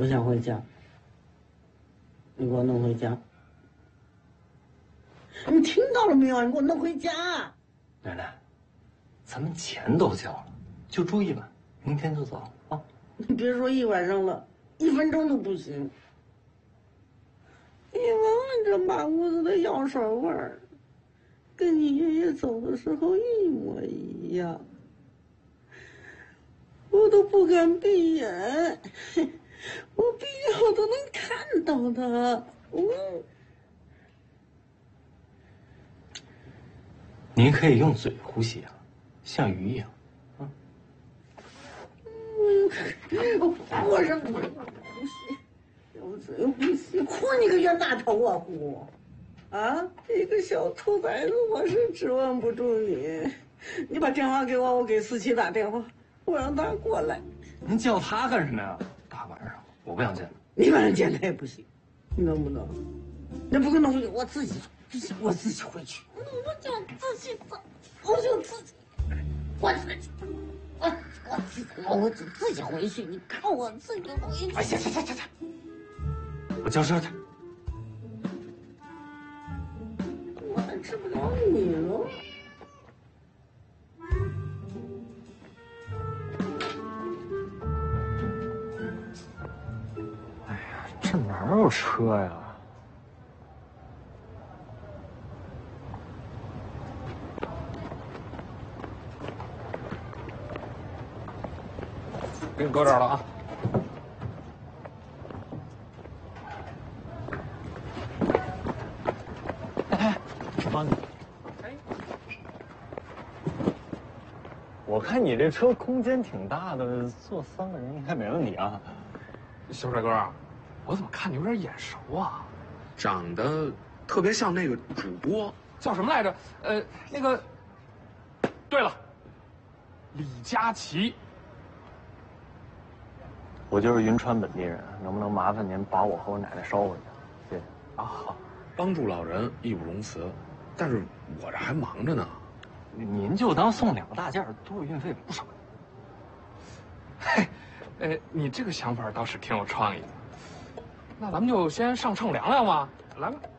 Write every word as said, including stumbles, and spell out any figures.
我想回家，你给我弄回家。你听到了没有？你给我弄回家。 奶奶，咱们钱都交了，就住一晚，明天就走啊。 你别说一晚上了，一分钟都不行。你闻闻这满屋子的药水味儿，跟你爷爷走的时候一模一样。我都不敢闭眼，我闭眼我都能看到他。我， 您可以用嘴呼吸啊，像鱼一样，啊。 我我是不呼吸，用嘴呼吸，呼你个冤大头啊呼！啊，一个小兔崽子，我是指望不住你。你把电话给我，我给思琪打电话。我让他过来。 您叫他干什么呀？大晚上，我不想见他。 你晚上见他也不行，你能不能？那不跟他回去，我自己我自己回去。我就自己走，我就自己，我自己，我我自己，我就自己回去。你看我自己回去。 哎，行行行行行，我叫车去。 我还治不了你了。 这哪有车呀？ 给你搁这儿了啊！ 哎，我帮你。哎，我看你这车空间挺大的，坐三个人应该没问题啊。 小帅哥啊，我怎么看你有点眼熟啊？长得特别像那个主播，叫什么来着？呃，那个，对了，李佳琦。 我就是云川本地人，能不能麻烦您把我和我奶奶捎回去？谢谢。 啊，帮助老人义不容辞，但是我这还忙着呢。 您就当送两个大件，多少运费不少。 嘿，呃，你这个想法倒是挺有创意的。那咱们就先上秤量量吧，来吧。